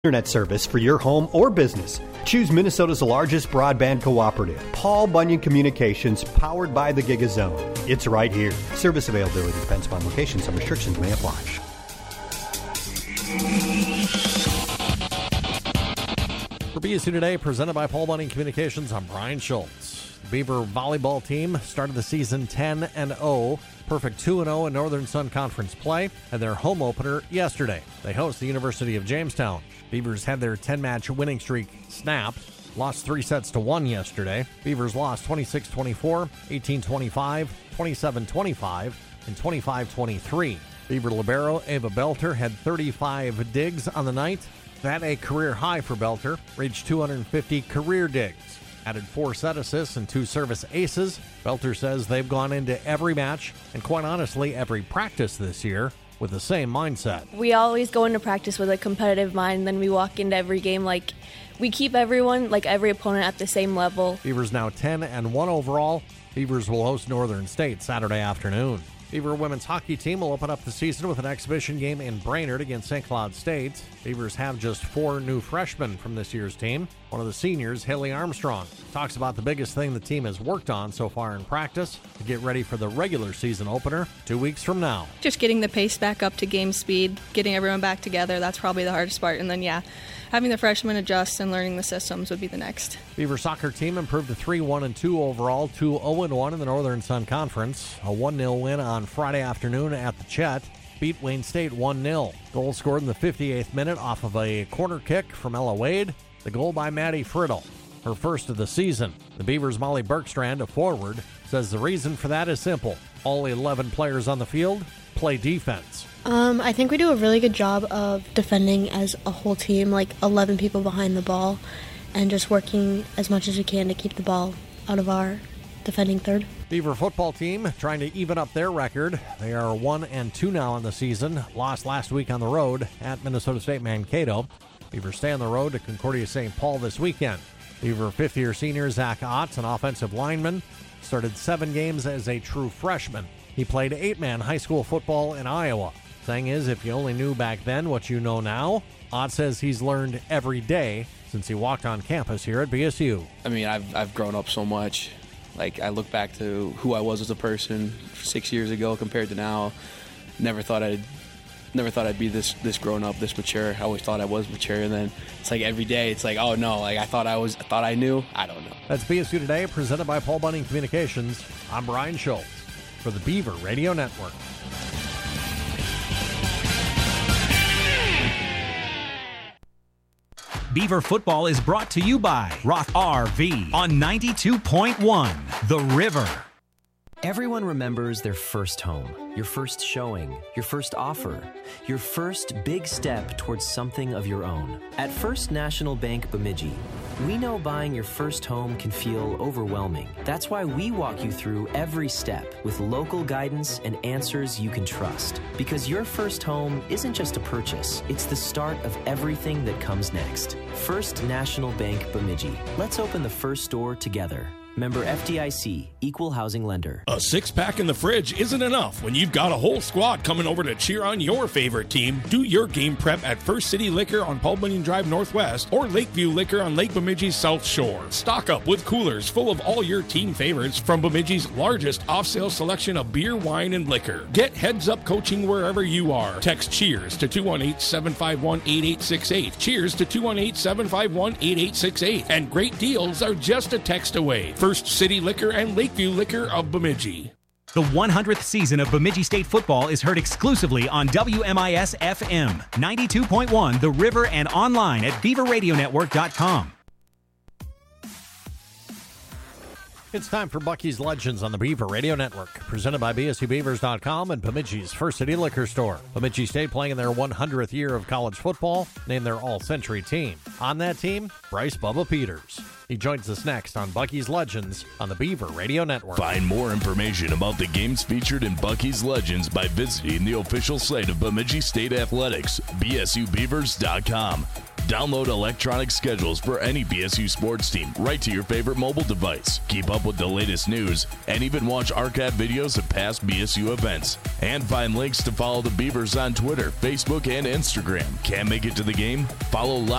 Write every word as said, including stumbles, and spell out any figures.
Internet service for your home or business. Choose Minnesota's largest broadband cooperative, Paul Bunyan Communications, powered by the Gigazone. It's right here. Service availability depends upon location. Some restrictions may apply. For B S U Today, presented by Paul Bunyan Communications, I'm Brian Schultz. The Beaver volleyball team started the season ten and oh. Perfect two and oh in Northern Sun Conference play, and their home opener yesterday. They host the University of Jamestown. Beavers had their ten-match winning streak snapped, lost three sets to one yesterday. Beavers lost twenty-six twenty-four, eighteen twenty-five, twenty-seven twenty-five, and twenty-five twenty-three. Beaver libero Ava Belter had thirty-five digs on the night. That a career high for Belter, reached two hundred fifty career digs. Added four set assists and two service aces. Belter says they've gone into every match, and quite honestly, every practice this year, with the same mindset. We always go into practice with a competitive mind, then we walk into every game like we keep everyone, like every opponent, at the same level. Beavers now ten and one overall. Beavers will host Northern State Saturday afternoon. Beaver women's hockey team will open up the season with an exhibition game in Brainerd against Saint Cloud State. Beavers have just four new freshmen from this year's team. One of the seniors, Haley Armstrong, talks about the biggest thing the team has worked on so far in practice to get ready for the regular season opener two weeks from now. Just getting the pace back up to game speed, getting everyone back together, that's probably the hardest part. And then, yeah, having the freshmen adjust and learning the systems would be the next. Beaver soccer team improved to three one and two overall, two oh and one in the Northern Sun Conference. A one nil win on Friday afternoon at the Chet beat Wayne State one nil. Goal scored in the fifty-eighth minute off of a corner kick from Ella Wade. The goal by Maddie Friddle, her first of the season. The Beavers' Molly Bergstrand, a forward, says the reason for that is simple. All eleven players on the field play defense. Um, I think we do a really good job of defending as a whole team, like eleven people behind the ball, and just working as much as we can to keep the ball out of our defending third. Beaver football team trying to even up their record. They are one and two now in the season. Lost last week on the road at Minnesota State Mankato. Beavers stay on the road to Concordia Saint Paul this weekend. Beaver fifth-year senior Zach Otts, an offensive lineman, started seven games as a true freshman. He played eight-man high school football in Iowa. Thing is, if you only knew back then what you know now, Ott says he's learned every day since he walked on campus here at B S U. I mean, I've I've grown up so much. Like, I look back to who I was as a person six years ago compared to now. Never thought I'd never thought I'd be this this grown up, this mature. I always thought I was mature, and then it's like every day it's like, oh no, like I thought I was I thought I knew. I don't know. That's B S U Today, presented by Paul Bunyan Communications. I'm Brian Schultz for the Beaver Radio Network. Beaver football is brought to you by Roth R V on ninety-two point one The River. Everyone remembers their first home, your first showing, your first offer, your first big step towards something of your own. At First National Bank Bemidji, we know buying your first home can feel overwhelming. That's why we walk you through every step with local guidance and answers you can trust. Because your first home isn't just a purchase, it's the start of everything that comes next. First National Bank Bemidji. Let's open the first door together. Member F D I C, Equal Housing Lender. A six-pack in the fridge isn't enough when you've got a whole squad coming over to cheer on your favorite team. Do your game prep at First City Liquor on Paul Bunyan Drive Northwest or Lakeview Liquor on Lake Bemidji's South Shore. Stock up with coolers full of all your team favorites from Bemidji's largest off-sale selection of beer, wine, and liquor. Get heads-up coaching wherever you are. Text CHEERS to two one eight, seven five one, eight eight six eight. CHEERS to two one eight, seven five one, eight eight six eight. And great deals are just a text away. First City Liquor and Lakeview Liquor of Bemidji. The one hundredth season of Bemidji State football is heard exclusively on W M I S F M, ninety-two point one The River, and online at beaver radio network dot com. It's time for Bucky's Legends on the Beaver Radio Network, presented by B S U Beavers dot com and Bemidji's First City Liquor Store. Bemidji State playing in their one hundredth year of college football, named their all-century team. On that team, Bryce Bubba Peters. He joins us next on Bucky's Legends on the Beaver Radio Network. Find more information about the games featured in Bucky's Legends by visiting the official site of Bemidji State Athletics, B S U Beavers dot com. Download electronic schedules for any B S U sports team right to your favorite mobile device. Keep up with the latest news and even watch archive videos of past B S U events. And find links to follow the Beavers on Twitter, Facebook, and Instagram. Can't make it to the game? Follow live